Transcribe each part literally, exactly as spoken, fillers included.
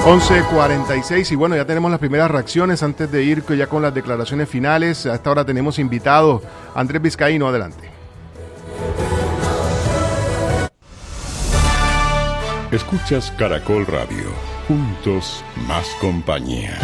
once cuarenta y seis y bueno, ya tenemos las primeras reacciones antes de ir ya con las declaraciones finales. A esta hora tenemos invitado a Andrés Vizcaíno, adelante. Escuchas Caracol Radio, juntos más compañía.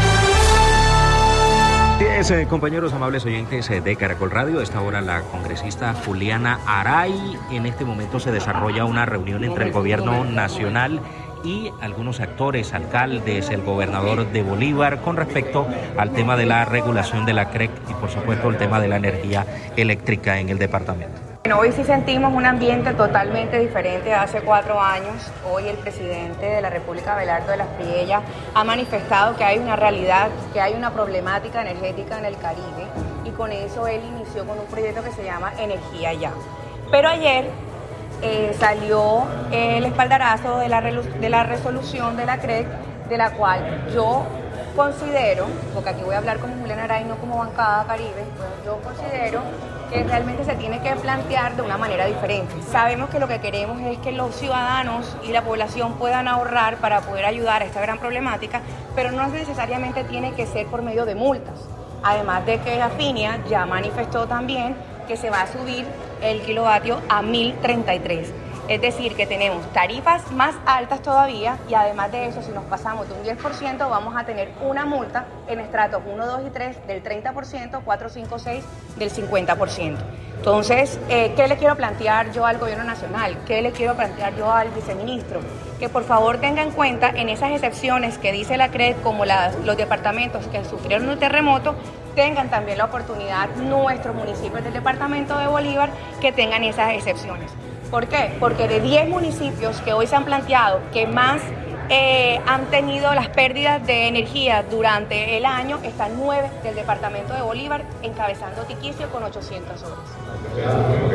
Así es, compañeros amables oyentes de Caracol Radio. A esta hora la congresista Juliana Aray. En este momento se desarrolla una reunión entre el gobierno nacional y algunos actores, alcaldes, el gobernador de Bolívar, con respecto al tema de la regulación de la C R E C y por supuesto el tema de la energía eléctrica en el departamento. Bueno, hoy sí sentimos un ambiente totalmente diferente a hace cuatro años. Hoy el presidente de la República, Abelardo de las Priella, ha manifestado que hay una realidad, que hay una problemática energética en el Caribe, y con eso él inició con un proyecto que se llama Energía Ya. Pero ayer eh, salió el espaldarazo de la, de la resolución de la C R E C, de la cual yo considero, porque aquí voy a hablar como Juliana Aray, no como bancada Caribe, pues yo considero que realmente se tiene que plantear de una manera diferente. Sabemos que lo que queremos es que los ciudadanos y la población puedan ahorrar para poder ayudar a esta gran problemática, pero no necesariamente tiene que ser por medio de multas. Además de que Afinia ya manifestó también que se va a subir el kilovatio a mil treinta y tres. Es decir, que tenemos tarifas más altas todavía, y además de eso, si nos pasamos de un diez por ciento, vamos a tener una multa en estratos uno, dos y tres del treinta por ciento, cuatro, cinco, seis del cincuenta por ciento. Entonces, eh, ¿qué le quiero plantear yo al gobierno nacional? ¿Qué le quiero plantear yo al viceministro? Que por favor tenga en cuenta en esas excepciones que dice la C R E C, como las, los departamentos que sufrieron un terremoto, tengan también la oportunidad nuestros municipios del departamento de Bolívar que tengan esas excepciones. ¿Por qué? Porque de diez municipios que hoy se han planteado que más eh, han tenido las pérdidas de energía durante el año, están nueve del departamento de Bolívar, encabezando Tiquicio con ochocientas horas.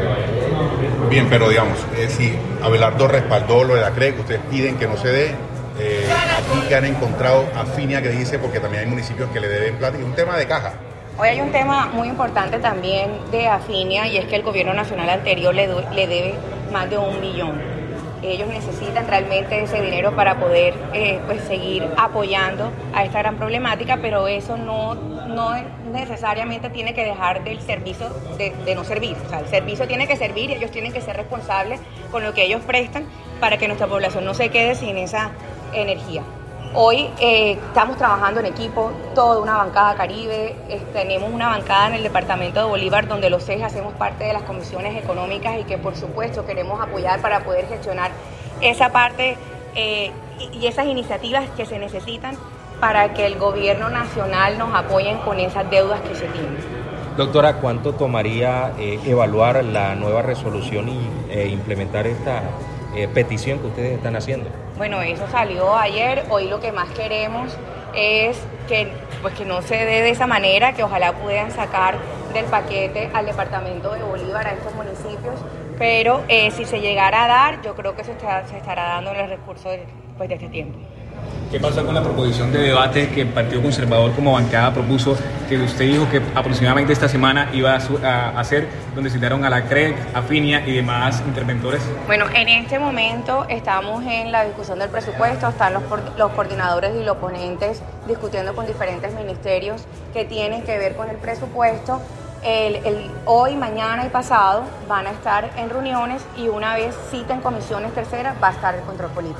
Bien, pero digamos, eh, si Abelardo respaldó lo de la C R E C, ustedes piden que no se dé, eh, aquí que han encontrado Afinia que dice, porque también hay municipios que le deben plata, y un tema de caja. Hoy hay un tema muy importante también de Afinia, y es que el gobierno nacional anterior le, do, le debe más de un millón. Ellos necesitan realmente ese dinero para poder eh, pues seguir apoyando a esta gran problemática, pero eso no, no necesariamente tiene que dejar del servicio de, de no servir. O sea, el servicio tiene que servir y ellos tienen que ser responsables con lo que ellos prestan para que nuestra población no se quede sin esa energía. Hoy eh, estamos trabajando en equipo, toda una bancada Caribe, eh, tenemos una bancada en el departamento de Bolívar donde los seis hacemos parte de las comisiones económicas y que por supuesto queremos apoyar para poder gestionar esa parte eh, y, y esas iniciativas que se necesitan para que el gobierno nacional nos apoye con esas deudas que se tienen. Doctora, ¿cuánto tomaría eh, evaluar la nueva resolución y eh, implementar esta eh, petición que ustedes están haciendo? Bueno, eso salió ayer. Hoy lo que más queremos es que, pues, que no se dé de esa manera, que ojalá puedan sacar del paquete al departamento de Bolívar, a estos municipios, pero eh, si se llegara a dar, yo creo que se, está, se estará dando en el recurso de, pues, de este tiempo. ¿Qué pasa con la proposición de debate que el Partido Conservador como bancada propuso, que usted dijo que aproximadamente esta semana iba a, su, a hacer, donde citaron a la C R E C, Afinia y demás interventores? Bueno, en este momento estamos en la discusión del presupuesto, están los, los coordinadores y los ponentes discutiendo con diferentes ministerios que tienen que ver con el presupuesto. El, el, hoy, mañana y pasado van a estar en reuniones, y una vez citen comisiones terceras va a estar el control político.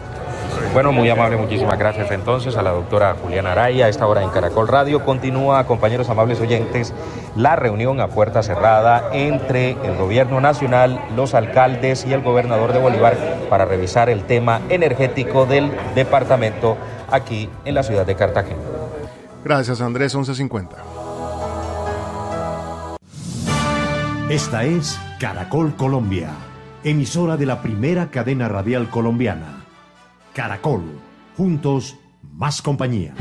Bueno, muy amable, muchísimas gracias entonces a la doctora Juliana Aray. A esta hora en Caracol Radio continúa, compañeros amables oyentes, la reunión a puerta cerrada entre el gobierno nacional, los alcaldes y el gobernador de Bolívar para revisar el tema energético del departamento aquí en la ciudad de Cartagena. Gracias, Andrés. once cincuenta. Esta es Caracol Colombia, emisora de la primera cadena radial colombiana. Caracol, juntos, más compañía.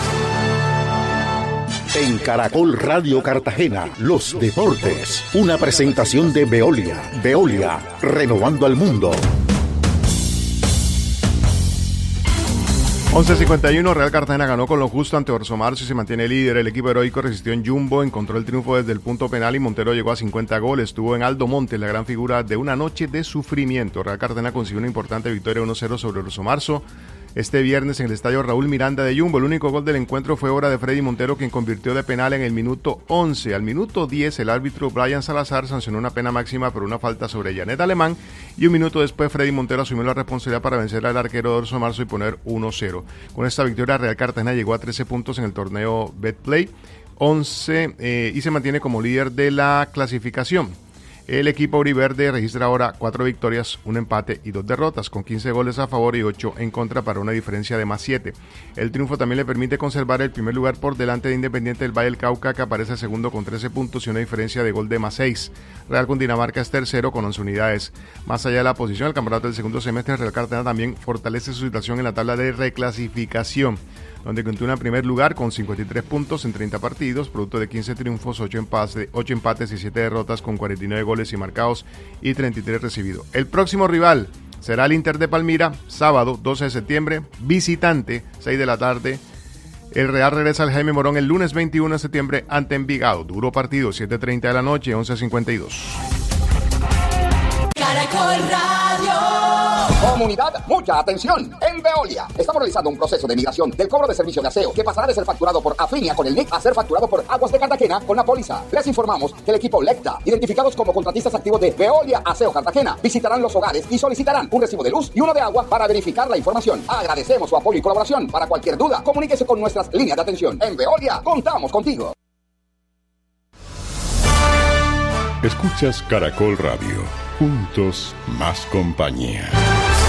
En Caracol Radio Cartagena, los deportes. Una presentación de Veolia. Veolia, renovando al mundo. once cincuenta y uno, Real Cartagena ganó con lo justo ante Orso Marzo y se mantiene líder. El equipo heroico resistió en Jumbo, encontró el triunfo desde el punto penal y Montero llegó a cincuenta goles. Estuvo en Aldo Montes, la gran figura de una noche de sufrimiento. Real Cartagena consiguió una importante victoria uno cero sobre Orso Marzo. este viernes en el estadio Raúl Miranda de Jumbo. El único gol del encuentro fue obra de Freddy Montero, quien convirtió de penal en el minuto once. Al minuto diez, el árbitro Brian Salazar sancionó una pena máxima por una falta sobre Janet Alemán, y un minuto después Freddy Montero asumió la responsabilidad para vencer al arquero Dorso Marzo y poner uno cero. Con esta victoria, Real Cartagena llegó a trece puntos en el torneo Betplay once eh, y se mantiene como líder de la clasificación. El equipo auriverde registra ahora cuatro victorias, un empate y dos derrotas, con quince goles a favor y ocho en contra para una diferencia de más siete. El triunfo también le permite conservar el primer lugar por delante de Independiente del Valle del Cauca, que aparece segundo con trece puntos y una diferencia de gol de más seis. Real Cundinamarca es tercero con once unidades. Más allá de la posición, el campeonato del segundo semestre, Real Cartagena también fortalece su situación en la tabla de reclasificación, donde continúa en primer lugar con cincuenta y tres puntos en treinta partidos, producto de quince triunfos, ocho empates, ocho empates y siete derrotas, con cuarenta y nueve goles y marcados y treinta y tres recibidos. El próximo rival será el Inter de Palmira, sábado doce de septiembre, visitante, seis de la tarde. El Real regresa al Jaime Morón el lunes veintiuno de septiembre ante Envigado. Duro partido, siete treinta de la noche, once cincuenta y dos. Caracol Radio. Comunidad, mucha atención. En Veolia estamos realizando un proceso de migración del cobro de servicio de aseo, que pasará de ser facturado por Afinia con el N I C a ser facturado por Aguas de Cartagena con la póliza. Les informamos que el equipo Lecta, identificados como contratistas activos de Veolia Aseo Cartagena, visitarán los hogares y solicitarán un recibo de luz y uno de agua para verificar la información. Agradecemos su apoyo y colaboración. Para cualquier duda, comuníquese con nuestras líneas de atención. En Veolia, contamos contigo. Escuchas Caracol Radio. Juntos, más compañía.